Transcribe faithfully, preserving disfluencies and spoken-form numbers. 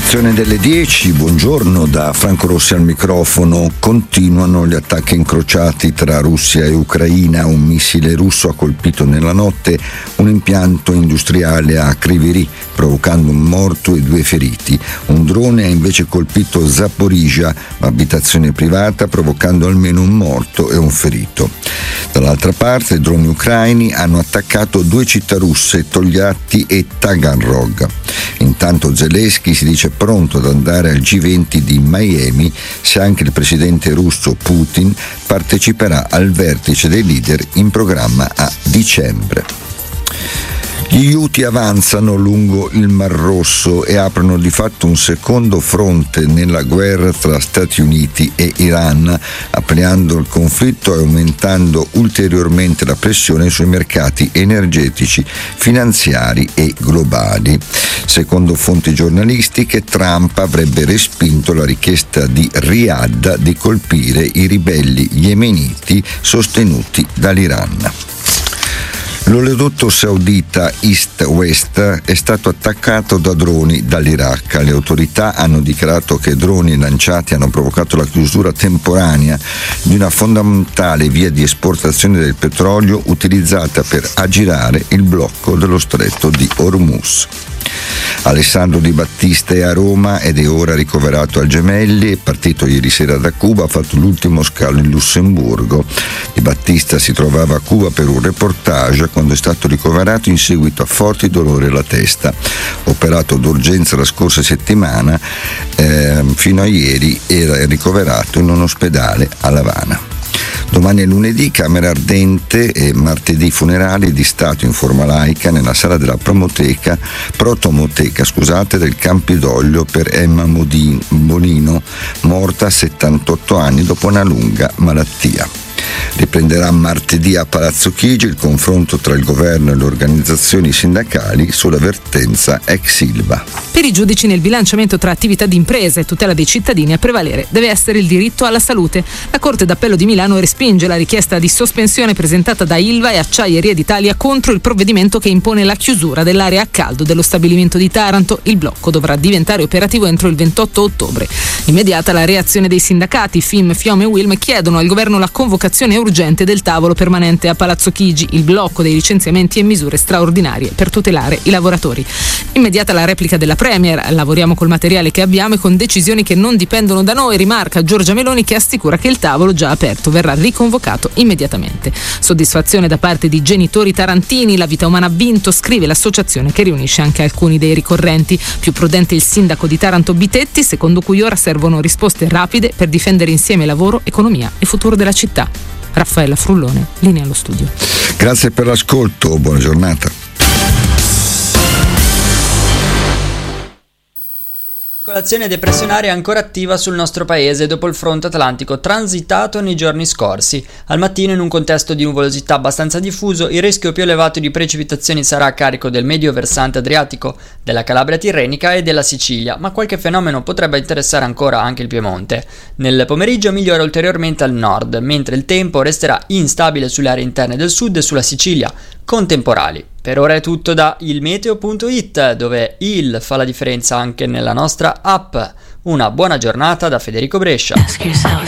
Edizione delle dieci, buongiorno da Franco Rossi al microfono. Continuano gli attacchi incrociati tra Russia e Ucraina. Un missile russo ha colpito nella notte un impianto industriale a Kryvyi Rih, provocando un morto e due feriti. Un drone ha invece colpito Zaporizhzhia, abitazione privata, provocando almeno un morto e un ferito. Dall'altra parte, droni ucraini hanno attaccato due città russe, Togliatti e Taganrog. Intanto Zelensky si dice pronto ad andare al G venti di Miami se anche il presidente russo Putin parteciperà al vertice dei leader in programma a dicembre. Gli Houthi avanzano lungo il Mar Rosso e aprono di fatto un secondo fronte nella guerra tra Stati Uniti e Iran, ampliando il conflitto e aumentando ulteriormente la pressione sui mercati energetici, finanziari e globali. Secondo fonti giornalistiche, Trump avrebbe respinto la richiesta di Riyadh di colpire i ribelli yemeniti sostenuti dall'Iran. L'oleodotto saudita East-West è stato attaccato da droni dall'Iraq. Le autorità hanno dichiarato che droni lanciati hanno provocato la chiusura temporanea di una fondamentale via di esportazione del petrolio utilizzata per aggirare il blocco dello stretto di Hormuz. Alessandro Di Battista è a Roma ed è ora ricoverato al Gemelli. È partito ieri sera da Cuba, ha fatto l'ultimo scalo in Lussemburgo. Di Battista si trovava a Cuba per un reportage quando è stato ricoverato in seguito a forti dolori alla testa. Operato d'urgenza la scorsa settimana, eh, fino a ieri era ricoverato in un ospedale a L'Avana. Domani è lunedì, Camera Ardente, e martedì funerali di Stato in forma laica nella sala della promoteca, protomoteca scusate, del Campidoglio per Emma Modin, Bonino, morta a settantotto anni dopo una lunga malattia. Riprenderà martedì a Palazzo Chigi il confronto tra il governo e le organizzazioni sindacali sulla vertenza ex Ilva. Per i giudici nel bilanciamento tra attività di impresa e tutela dei cittadini a prevalere deve essere il diritto alla salute. La Corte d'Appello di Milano respinge la richiesta di sospensione presentata da Ilva e Acciaierie d'Italia contro il provvedimento che impone la chiusura dell'area a caldo dello stabilimento di Taranto. Il blocco dovrà diventare operativo entro il ventotto ottobre. Immediata la reazione dei sindacati. F I M, FIOM e UILM chiedono al governo la convocazione urgente del tavolo permanente a Palazzo Chigi, il blocco dei licenziamenti e misure straordinarie per tutelare i lavoratori. Immediata la replica della Premier, lavoriamo col materiale che abbiamo e con decisioni che non dipendono da noi, rimarca Giorgia Meloni, che assicura che il tavolo già aperto verrà riconvocato immediatamente. Soddisfazione da parte di genitori tarantini, la vita umana ha vinto, scrive l'associazione che riunisce anche alcuni dei ricorrenti. Più prudente il sindaco di Taranto Bitetti, secondo cui ora servono risposte rapide per difendere insieme lavoro, economia e futuro della città. Raffaella Frullone, linea allo studio. Grazie per l'ascolto, buona giornata. L'azione depressionaria è ancora attiva sul nostro paese dopo il fronte atlantico transitato nei giorni scorsi. Al mattino, in un contesto di nuvolosità abbastanza diffuso, il rischio più elevato di precipitazioni sarà a carico del medio versante adriatico, della Calabria tirrenica e della Sicilia, ma qualche fenomeno potrebbe interessare ancora anche il Piemonte. Nel pomeriggio migliora ulteriormente al nord, mentre il tempo resterà instabile sulle aree interne del sud e sulla Sicilia, con temporali. Per ora è tutto da ilmeteo punto it, dove il fa la differenza anche nella nostra app. Una buona giornata da Federico Brescia.